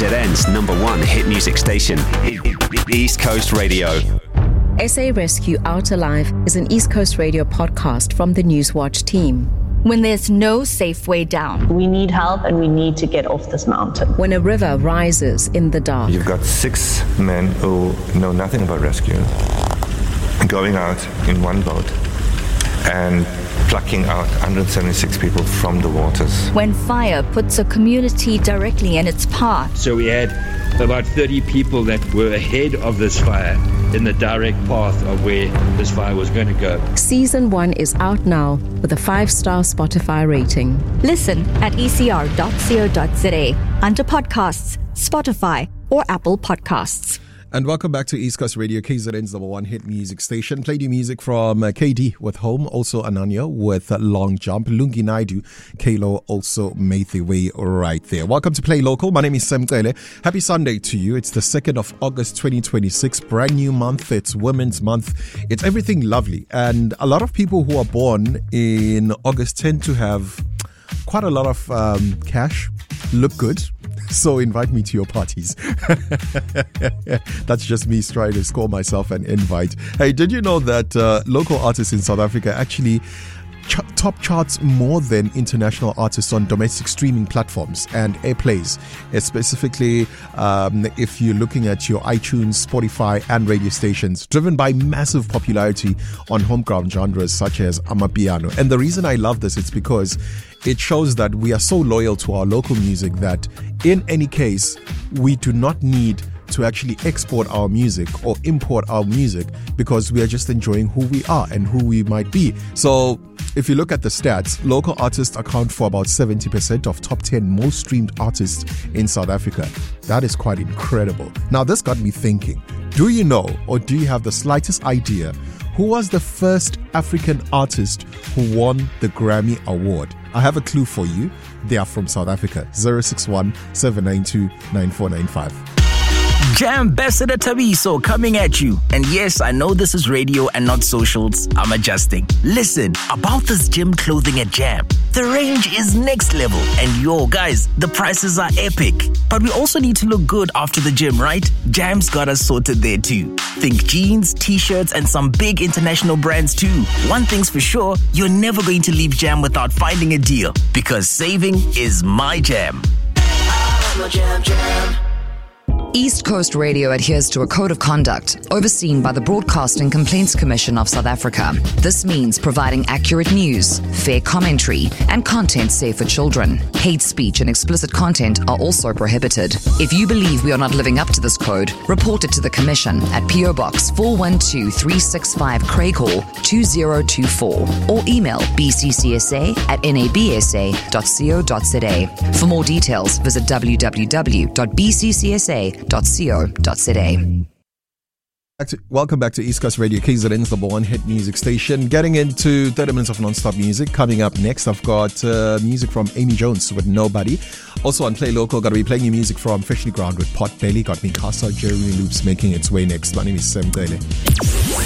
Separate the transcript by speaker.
Speaker 1: KZN's #1 hit music station, East Coast Radio.
Speaker 2: SA Rescue Out Alive is an East Coast Radio podcast from the Newswatch team.
Speaker 3: When there's no safe way down.
Speaker 4: We need help and we need to get off this mountain.
Speaker 2: When a river rises in the dark.
Speaker 5: You've got 6 men who know nothing about rescue going out in one boat and plucking out 176 people from the waters.
Speaker 3: When fire puts a community directly in its path.
Speaker 6: So we had about 30 people that were ahead of this fire in the direct path of where this fire was going to go.
Speaker 2: Season 1 is out now with a 5-star Spotify rating.
Speaker 3: Listen at ecr.co.za under podcasts, Spotify, or Apple Podcasts.
Speaker 7: And welcome back to East Coast Radio, KZN's #1 hit music station. Played you music from KD with Home, also Ananya with Long Jump, Lungi Naidu, Kalo also made the way right there. Welcome to Play Local. My name is Sam Kele. Happy Sunday to you. It's the 2nd of August 2026, brand new month. It's Women's Month. It's everything lovely. And a lot of people who are born in August tend to have quite a lot of cash, look good. So invite me to your parties. That's just me trying to score myself an invite. Hey, did you know that local artists in South Africa actually top charts more than international artists on domestic streaming platforms and airplays? Specifically, if you're looking at your iTunes, Spotify and radio stations, driven by massive popularity on homegrown genres such as Amapiano. And the reason I love this is because it shows that we are so loyal to our local music that in any case, we do not need to actually export our music or import our music because we are just enjoying who we are and who we might be. So if you look at the stats, local artists account for about 70% of top 10 most streamed artists in South Africa. That is quite incredible. Now, this got me thinking, do you know or do you have the slightest idea who was the first African artist who won the Grammy Award? I have a clue for you. They are from South Africa. 061 792 9495.
Speaker 8: Jambassador Tabiso coming at you. And yes, I know this is radio and not socials. I'm adjusting. Listen, about this gym clothing at Jam. The range is next level. And yo, guys, the prices are epic. But we also need to look good after the gym, right? Jam's got us sorted there too. Think jeans, t-shirts, and some big international brands too. One thing's for sure, you're never going to leave Jam without finding a deal. Because saving is my jam.
Speaker 9: I'm a jam.
Speaker 10: East Coast Radio adheres to a code of conduct overseen by the Broadcasting Complaints Commission of South Africa. This means providing accurate news, fair commentary, and content safe for children. Hate speech and explicit content are also prohibited. If you believe we are not living up to this code, report it to the Commission at PO Box 412365 Craighall 2024 or email bccsa@nabsa.co.za. For more details, visit www.bccsa.co.za.
Speaker 7: Welcome back to East Coast Radio, KZN's #1 hit music station. Getting into 30 minutes of non-stop music. Coming up next, I've got music from Amy Jones with Nobody. Also on Play Local, got to be playing you music from Freshly Ground with Pot Belly. Got me Casa Jeremy Loops making its way next. My name is Sam Kele.